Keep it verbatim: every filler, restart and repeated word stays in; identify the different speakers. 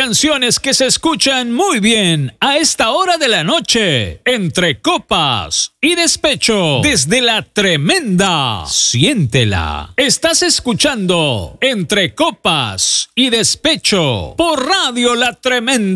Speaker 1: canciones que se escuchan muy bien a esta hora de la noche, entre copas y despecho, desde la tremenda. Siéntela. Estás escuchando Entre Copas y Despecho por Radio La Tremenda.